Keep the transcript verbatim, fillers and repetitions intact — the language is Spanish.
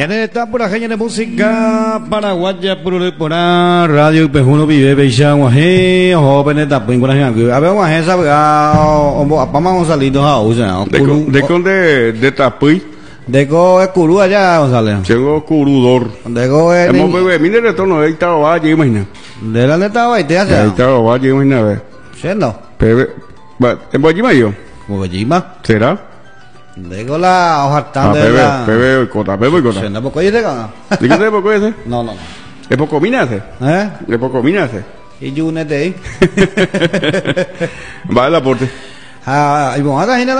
Ya está por la genia de música paraguaya por por radio pejuno vive beija guaje jóvenes tapin con la gente a ver guaje sabe a pama Gonzalito a usa de con de de tapui de go es curu allá González tengo curudor de go es hemos bebé mire retorno ahí estaba valle imagina de la neta va y te hace ahí estaba valle imagina ve siendo bebé va en valle mayo Bogotá será Digo la hoja tan ah, de bebé, la... bebé, cota, bebé, cota. ¿Se anda poco y de gana? ¿De qué te poco ese? No, no, no. ¿Es poco minace? ¿Eh? ¿Es poco minace? Y yo unete ahí. Va el aporte. Ah, y vamos a